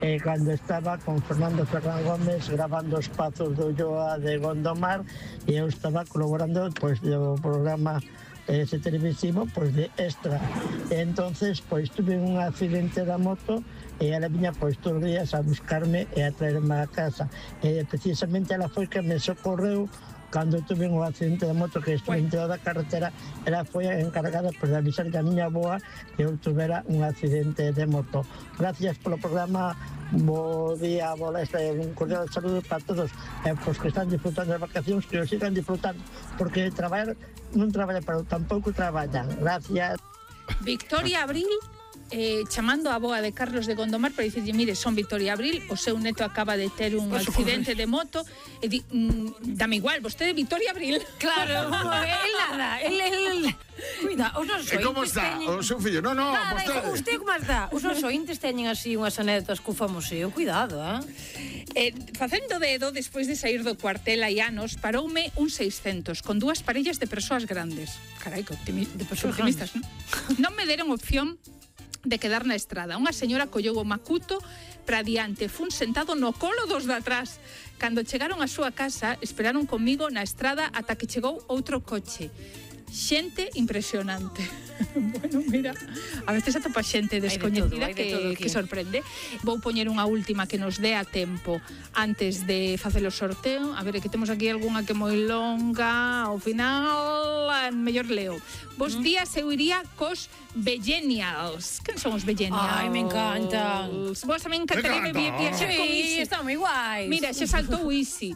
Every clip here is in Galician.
cando estaba con Fernando Ferran Gómez grabando os Pazos do Ulloa de Gondomar, e eu estaba colaborando pois do programa ese televisivo pois de Extra. E entonces pois tuve un accidente da moto e ela viña pois todos os días a buscarme e a traerme a casa, e precisamente ela foi que me socorreu cando tuve un accidente de moto, que estuve en toda a carretera. Ela foi a encargada de avisar que a miña boa que eu tuvera un accidente de moto. Gracias polo programa, bo día, bo leste, un cordial saludo para todos, pois que están disfrutando das vacacións, que os sigan disfrutando, porque traballar non traballa, pero tampouco traballan. Gracias. Victoria Abril chamando a boa de Carlos de Gondomar para dicirlle, mire, son Victoria Abril, o seu neto acaba de ter un accidente de moto, e di, dame igual, vostede Victoria Abril. Claro, el nada, el cuida, os nosos ointes como está o seu fillo? No, vostede. Usted como está? Os nosos ointes teñen así unhas anécdotas co famoseo, cuidado, Facendo dedo, despois de sair do cuartel hai anos, paroume un 600 con dúas parellas de persoas grandes. Carai, de persoas optimistas, non? Non me deron opción de quedar na estrada. Unha señora collou o macuto para diante, fun sentado no colo dos de atrás. Cando chegaron á súa casa, esperaron comigo na estrada ata que chegou outro coche. Xente impresionante. Bueno, mira, a veces atopa xente descoñecida que sorprende. Vou poñer unha última que nos dé a tempo antes de facer o sorteo. A ver, que temos aquí algunha que moi longa. Ao final, mellor leo. Bos días, eu iría cos Vegenials. Quen son os Vegenials? Ai, me encantan. Vos tamén encantaría viaxar con Easy. Están moi guais. Mira, xa saltou Easy.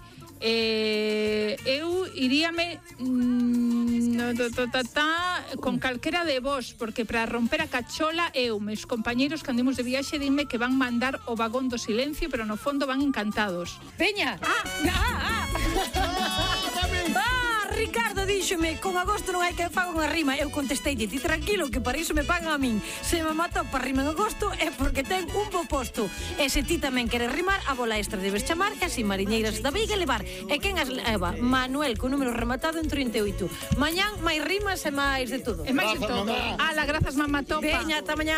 Eu iríame con calquera de vos, porque para romper a cachola eu, meus compañeiros que andemos de viaxe, dime que van mandar o vagón do silencio, pero no fondo van encantados. Veña. Ricardo díxome, con agosto non hai que faga unha rima. Eu contesteille, ti tranquilo, que para iso me pagan a min. Se me matou para rima en agosto é porque ten un bo posto. E se ti tamén queres rimar, a bola extra debes chamar, e así mariñeiras da Veiga levar. E quen as leva? Manuel, con número rematado en 38. Mañán, máis rimas e máis de todo. E máis de todo. Ala, grazas, mamá topa. Veña, ata mañá.